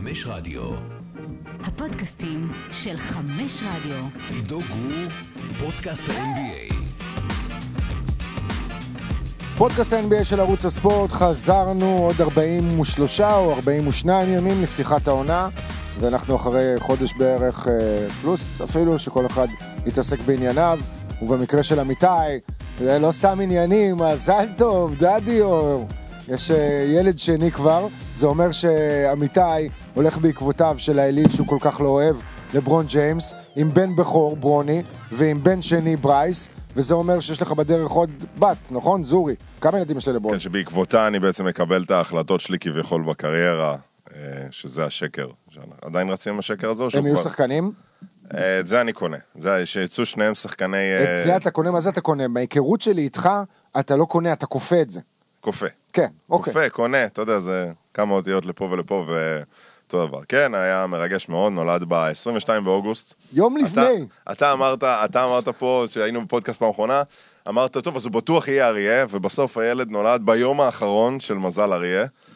חמש רדיו. הפודקאסטים של חמש רדיו. עידו גור, פודקאסט ה-NBA. פודקאסט ה-NBA של ערוץ הספורט, חזרנו עוד 43 או 42 ימים לפתיחת העונה, ואנחנו אחרי חודש בערך פלוס אפילו, שכל אחד יתעסק בענייניו, ובמקרה של אמיתי, זה לא סתם עניינים, מזל טוב, דדי אור. יש ילד שני כבר, זה אומר שאמיתי הולך בעקבותיו של האליל שהוא כל כך לא אוהב, לברון ג'יימס, עם בן בכור ברוני, ועם בן שני ברייס, וזה אומר שיש לך בדרך עוד בת, נכון? זורי. כמה ילדים יש לברון? כן, שבעקבותה אני בעצם מקבל את ההחלטות שלי כביכול בקריירה, שזה השקר. עדיין רצים עם השקר הזה? הם יהיו שחקנים? את זה אני קונה. זה שיצאו שניהם שחקני... את זה אתה קונה? מה זה אתה קונה? מההיכרות שלי איתך, אתה לא קונה, אתה כופה את זה. כופה. כן, אוקיי. כופה, קונה, אתה יודע, זה כמה אותיות לפה ולפה ואותו דבר. כן, היה מרגש מאוד, נולד ב-22 באוגוסט. יום לפני. אתה אמרת פה, שהיינו בפודקאסט פעם האחרונה, אמרת, טוב, אז הוא בטוח יהיה אריה, ובסוף הילד נולד ביום האחרון של מזל אריה.